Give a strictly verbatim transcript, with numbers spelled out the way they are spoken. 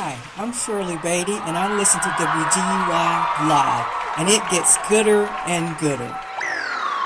Hi, I'm Shirley Beatty, and I listen to W G U I Live, and it gets gooder and gooder.